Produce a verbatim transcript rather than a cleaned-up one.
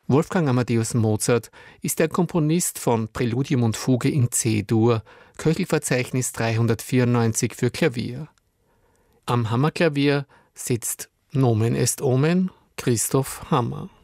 Wolfgang Amadeus Mozart ist der Komponist von Präludium und Fuge in C-Dur, Köchelverzeichnis dreihundertvierundneunzig für Klavier. Am Hammerklavier sitzt Nomen est Omen Christoph Hammer.